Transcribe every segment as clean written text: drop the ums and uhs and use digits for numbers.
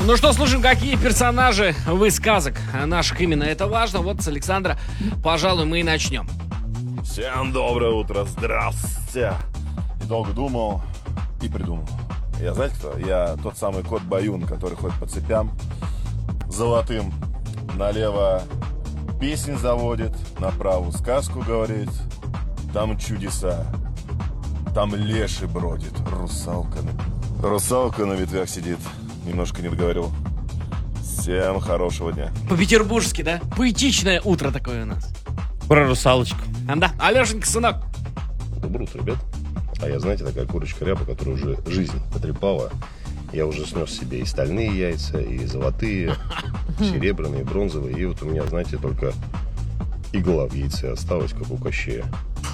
Ну что, слушаем, какие персонажи вы сказок наших именно. Это важно. Вот с Александра, пожалуй, мы и начнем. Всем доброе утро, здравствуйте. И долго думал и придумал. Я, знаете кто? Я тот самый кот Баюн, который ходит по цепям золотым. Налево песнь заводит, направо сказку говорит. Там чудеса, там леший бродит, русалка на ветвях сидит. Немножко не договорил. Всем хорошего дня. По-петербургски, да? Поэтичное утро такое у нас. Про русалочку. Да, Алешенька, сынок. Доброе утро, ребят. А я, знаете, такая курочка-ряба, которая уже жизнь потрепала. Я уже снес себе и стальные яйца, и золотые, серебряные, бронзовые. И вот у меня, знаете, только игла в яйце осталась, как у Кощея.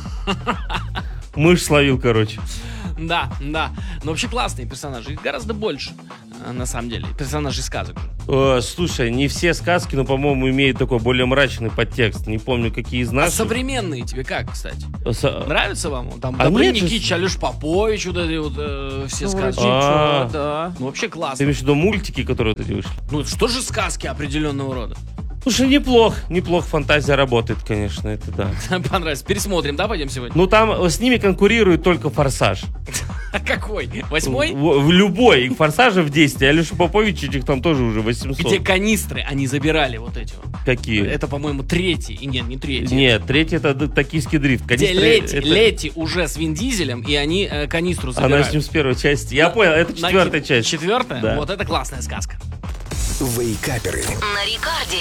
Мышь словил, короче. Да. Но вообще классные персонажи. Их гораздо больше, на самом деле. Персонажей сказок же. Слушай, не все сказки, но, по-моему, имеют такой более мрачный подтекст. Не помню, какие из А наших. современные тебе как, кстати? Нравится вам? Там А Добрый нет же- Никитич, Алеш Попович, вот эти вот все сказки. А. Да. Ну вообще Ты классно. имеешь в виду мультики, которые вот эти вышли? Ну что же сказки определенного рода? Слушай, неплохо фантазия работает, конечно, это да. Понравится. Пересмотрим, да, пойдем сегодня? Ну там с ними конкурирует только «Форсаж». А какой? 8-й? В любой. Их «Форсажа» в действии. Алеша Попович, этих там тоже уже 800. Где канистры они забирали вот эти вот. Какие? Это, по-моему, третий. И нет, не третий. Нет, третий это токийский дрифт. Где Канистры Лети уже с Вин Дизелем, и они канистру это- забирают. Она с ним с первой части. Я понял, это четвертая часть. Четвертая? Да. Вот это классная сказка. Вейкаперы. На Рекорде.